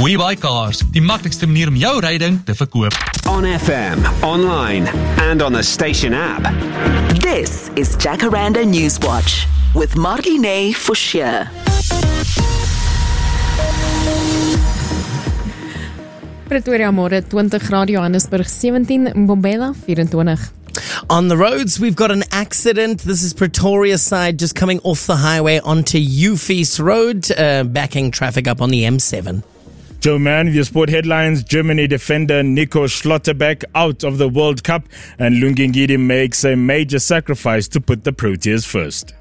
WeBuyCars, die maklikste manier om jou ryding te verkoop. On FM, online, and on the station app. This is Jacaranda Newswatch with Marlene Forshire. Pretoria môre 20 grade, Johannesburg 17, Mbombela 24. On the roads, we've got an accident. This is Pretoria side, just coming off the highway onto Ufees Road, backing traffic up on the M7. Joe Man, with your sport headlines, Germany defender Nico Schlotterbeck out of the World Cup, and Lungengidi makes a major sacrifice to put the Proteas first.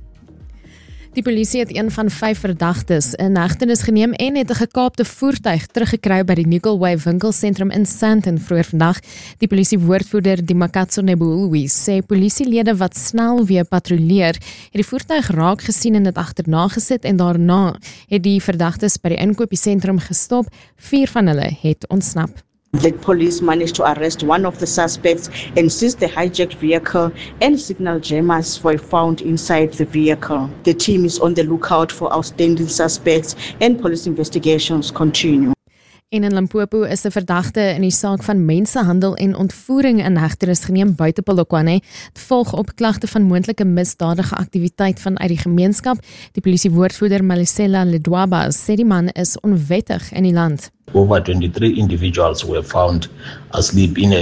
Die polisie het een van 5 verdagtes in hegtenis geneem en het 'n gekaapte voertuig teruggekry by die Nickelway winkelsentrum in Sandton vroeër vandag. Die polisiewoordvoerder Dimakatso Nebulwi sê polisielede wat snel weer patrolleer, het die voertuig raak gesien en dit agterna gesit en daarna het die verdagtes by die inkopiesentrum gestop. 4 van hulle het ontsnap. The police managed to arrest one of the suspects and seize the hijacked vehicle and signal jammers were found inside the vehicle. The team is on the lookout for outstanding suspects and police investigations continue. En in Limpopo is 'n verdagte in die saak van mensenhandel en ontvoering in hegtenis geneem buite Polokwane. Dit volg op klagte van moontlike misdadige aktiwiteit vanuit die gemeenskap. Die polisiewoordvoerder Malisela Ledwaba sê die man is onwettig in die land. Over 23 individuals were found asleep in a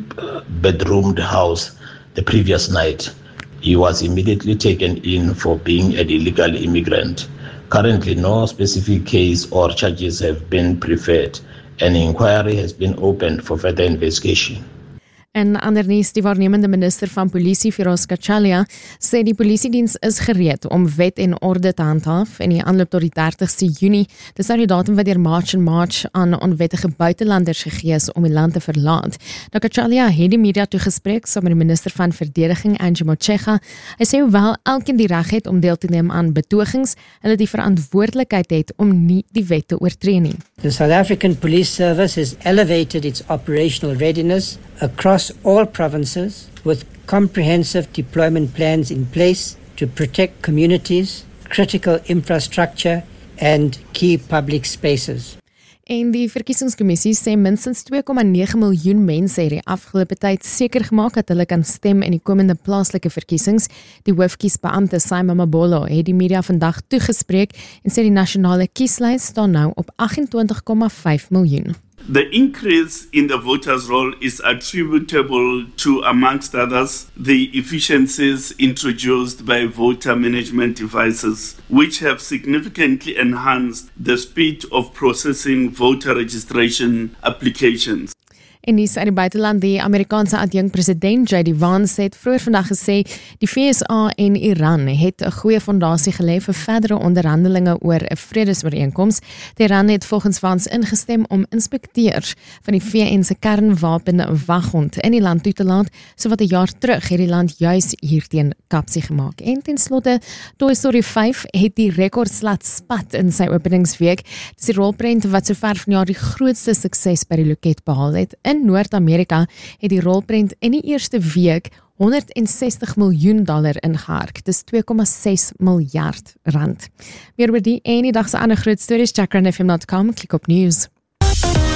3-bedroomed house the previous night. He was immediately taken in for being an illegal immigrant. Currently, no specific case or charges have been preferred. An inquiry has been opened for further investigation. En ander nuus, die waarnemende minister van polisie, Firoz Kachalia, sê die polisiediens is gereed om wet en orde te handhaaf in die aanloop tot die 30ste Junie. Dis nou die datum wat deur March and March aan onwettige buitelanders gegee is om die land te verlaat. Nou Kachalia het die media toegespreek saam met die minister van verdediging, Angie Motshekga. Hy sê hoewel elkeen die reg het om deel te neem aan betogings, hulle die verantwoordelikheid het om nie die wet te oortree nie. The South African Police Service has elevated its operational readiness across all provinces with comprehensive deployment plans in place to protect communities, critical infrastructure and key public spaces. En die verkiesingskommissie sê minstens 2,9 miljoen mense het die afgelope tyd seker gemaak dat hulle kan stem in die komende plaaslike verkiesings. Die hoofkiesbeampte Simon Mabolo het die media vandag toegespreek en sê die nasionale kieslys staan nou op 28,5 miljoen. The increase in the voters' roll is attributable to, amongst others, the efficiencies introduced by voter management devices, which have significantly enhanced the speed of processing voter registration applications. En nuus uit die buiteland, die Amerikaanse adjunkt-president J.D. Vance het vroeër vandag gesê die VSA en Iran het 'n goeie fondasie gelê vir verdere onderhandelinge oor 'n vredesooreenkoms. Iran het volgens Vance ingestem om inspekteurs van die VN se kernwapenwaghond in die land toe te laat. So wat 'n jaar terug het die land juis hierteen kapsie gemaak. En ten slotte, Toy Story 5 het die rekordslat spat in sy openingsweek. Dis die rolprent wat sover vanjaar die grootste sukses by die loket behaal het. In Noord-Amerika het die rolprent in die eerste week $160 miljoen ingehark. Dis 2,6 miljard rand. Meer oor die en die dag se ander groot stories, jacarandafm.com, klik op news.